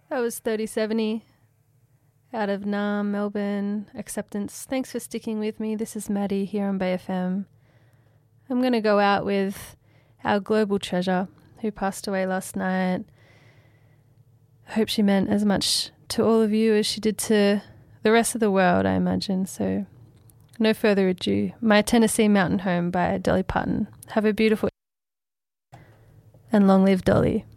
That was 3070 out of Naarm, Melbourne, Acceptance. Thanks for sticking with me. This is Maddie here on Bay FM. I'm going to go out with our global treasure who passed away last night. I hope she meant as much to all of you as she did to the rest of the world, I imagine. So no further ado. My Tennessee Mountain Home by Dolly Parton. Have a beautiful and long live Dolly.